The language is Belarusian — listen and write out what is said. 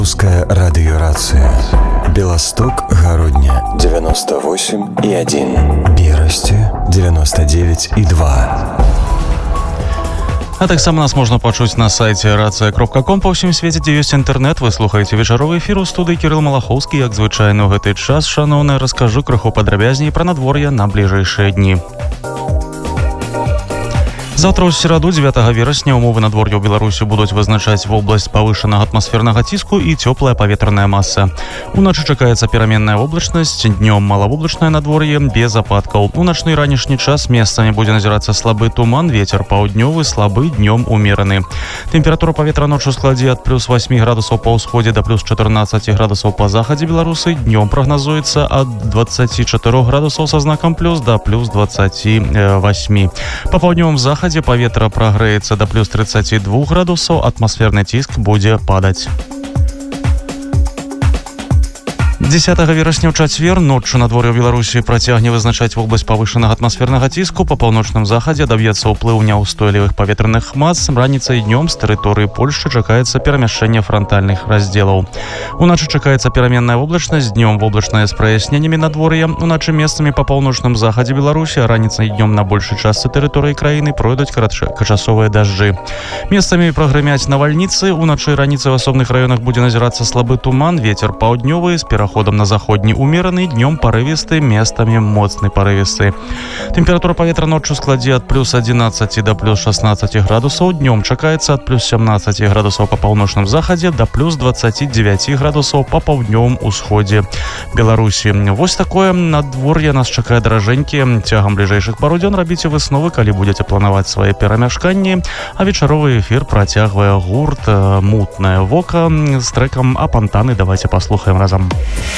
Русская радиорация. Белосток, Городня 98,1. Берасти 99,2. А таксама нас можна пачуць на сайце racja.com па ўсім свеце, дзе ёсць інтэрнэт. Вы слухаеце вечаровы эфір у студыі Кірыл Малахоўскі. Як звычайна ў гэты час, шаноўныя, раскажу крыху падрабязней пра надвор'е на бліжэйшыя дні. Завтра ў сераду, 9 верасня, умовы надвор'я ў Беларусі будуць вызначаць вобласць павышанага атмасфернага ціску і цёплая паветраная маса. Уначы чакаецца пераменная воблачнасць, днём малавоблачнае надвор'е без ападкаў. У начны і ранішні час месцамі будзе назірацца слабы туман, вецер паўднёвы, слабы, днём умераны. Тэмпература паветра ноччу складзе ад плюс 8 градусаў па ўсходзе да плюс 14 градусаў па захадзе Беларусы. Днём прагназуецца ад 24 градусаў са знакам плюс да плюс 28. Па паўднёвым захадзе паветра прагрэецца да плюс 32 градусаў, атмасферны ціск будзе падаць. 10 верасня ў чацвер ноччу надвор'е ў Беларусі працягне вызначаць вобласць павышанага атмасфернага ціску. Па паўночным захадзе даб'ецца ўплыў няўстойлівых паветраных мас. Раніцай і днём з тэрыторыі Польшчы чакаецца перамяшчэнне франтальных раздзелаў. Уначы чакаецца пераменная воблачнасць, днём воблачная з праясненнямі надвор'я. Уначы месцамі па паўночным захадзе Беларусі, а раніцай і днём на большай частцы тэрыторыі краіны пройдуць кароткачасовыя дажджы. Месцамі прагрымяць навальніцы. Уначы і раніцай у асобных раёнах будзе назірацца слабы туман, вецер паўднёвы з пераходам на заходні умераны, днём парывісты, месцамі моцны парывісты. Тэмпература паветра ноччу складзе ад плюс 11 да плюс 16 градусаў, днём чакаецца ад плюс 17 градусаў па паўночным захадзе да плюс 29 градусаў па паўднёвым усходзе Беларусі. Вось такое надвор'е нас чакае, даражэнькі. Цягам бліжэйшых пару дзён рабіце высновы, калі будзеце планаваць свае перамяшканні. А вечаровы эфір працягвае гурт «Мутнае вока» з трэкам «Апантаны». Давайте паслухаем разам.